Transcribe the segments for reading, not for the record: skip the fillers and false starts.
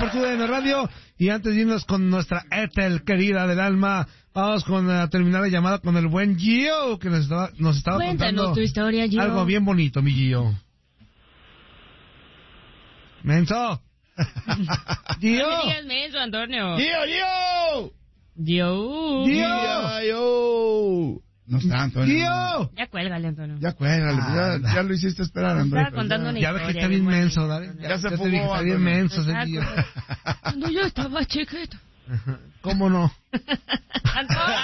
por TUDN Radio. Y antes de irnos con nuestra Ethel querida del alma, vamos a terminar la llamada con el buen Gio, que nos estaba contando tu historia, Gio. Algo bien bonito, mi Gio. ¡Menso! ¡Gio! No me digas menso, Antonio. ¡Gio! No está, Antonio. ¡Gio! Ya cuélgale, Antonio. Ya cuélgale, ya lo hiciste esperar, Andrés. Estaba contando una Ya ves que historia. está bien menso, ¿vale? Ya se te fugó, dije, está bien Antonio. menso ese Gio. Cuando yo estaba chiquito. ¿Cómo no? ¡Antonio!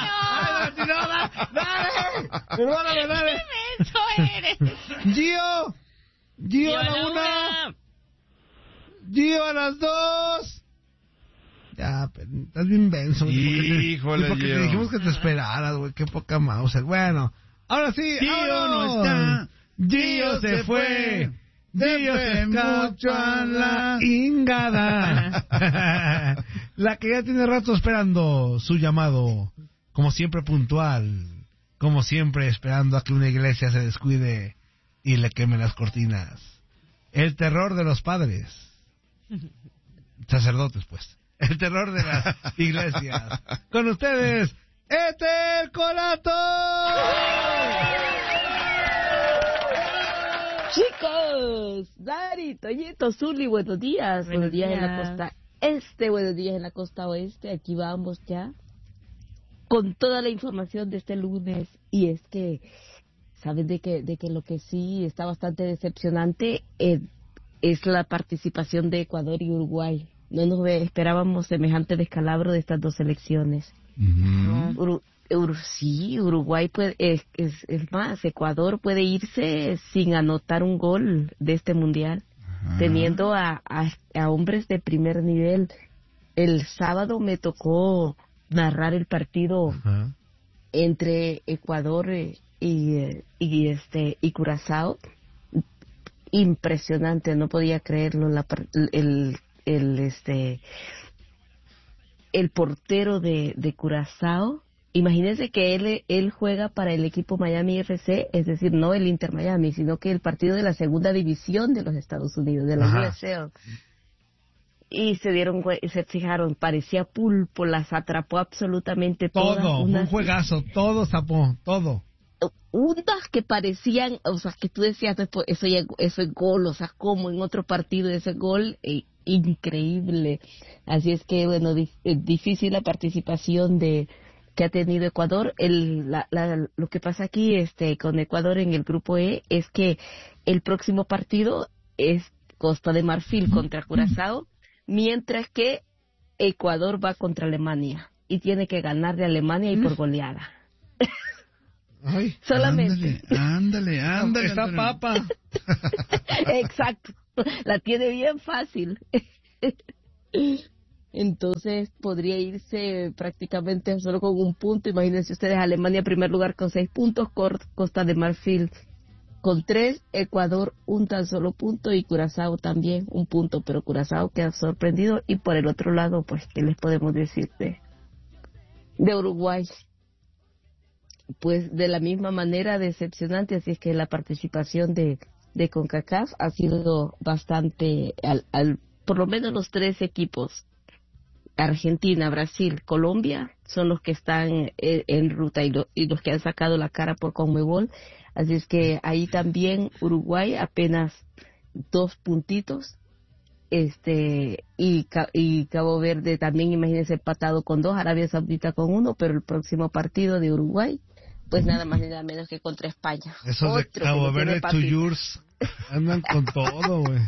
¡Dale! ¡Perdóname, dale! ¡Qué menso eres! ¡Gio a la una! ¡Gio a las dos! Ya, pero estás bien menso. Híjole, porque te Gio. dijimos que te esperaras, güey. Qué poca mouse. Bueno, ahora sí. Gio no está. Gio se fue. Gio se mucho a la ingada. La que ya tiene rato esperando su llamado. Como siempre puntual. Como siempre esperando a que una iglesia se descuide y le queme las cortinas. El terror de los padres. Sacerdotes, pues. El terror de las iglesias. Con ustedes, Ethel Colato. Chicos, Dari, Toñito, Zuli, buenos días. Buenos días en la costa este, buenos días en la costa oeste. Aquí vamos ya con toda la información de este lunes. Y es que, ¿saben de que lo que sí está bastante decepcionante es la participación de Ecuador y Uruguay? No nos esperábamos semejante descalabro de estas dos selecciones. Sí, Uruguay puede, es más, Ecuador puede irse sin anotar un gol de este mundial, teniendo a hombres de primer nivel. El sábado me tocó narrar el partido entre Ecuador y Curazao. Impresionante, no podía creerlo. El portero de Curazao, imagínense que él juega para el equipo Miami FC, es decir, no el Inter Miami, sino que el partido de la segunda división de los Estados Unidos, de la USL. Y se fijaron, parecía pulpo, las atrapó absolutamente todas. Todo, un juegazo, todo zapó, todo. Unas que parecían, o sea, que tú decías, eso es gol, o sea, como en otro partido ese gol, increíble. Así es que, bueno, difícil la participación que ha tenido Ecuador. Lo que pasa aquí con Ecuador en el grupo E es que el próximo partido es Costa de Marfil contra Curazao, mientras que Ecuador va contra Alemania y tiene que ganar de Alemania y por goleada. Ay, solamente. Ándale. Esta papa. Exacto. La tiene bien fácil. Entonces podría irse prácticamente solo con un punto. Imagínense ustedes, Alemania en primer lugar con 6 puntos, Costa de Marfil con 3, Ecuador un tan solo punto y Curazao también un punto, pero Curazao queda sorprendido. Y por el otro lado, pues, ¿qué les podemos decir de Uruguay? Pues de la misma manera decepcionante, así es que la participación de CONCACAF ha sido bastante, por lo menos los 3 equipos, Argentina, Brasil, Colombia, son los que están en ruta y los que han sacado la cara por Conmebol, así es que ahí también Uruguay apenas 2 puntitos, y Cabo Verde también, imagínense, empatado con 2, Arabia Saudita con 1, pero el próximo partido de Uruguay, pues nada más ni nada menos que contra España. Esos de Cabo Verde Tuyurs andan con todo, güey.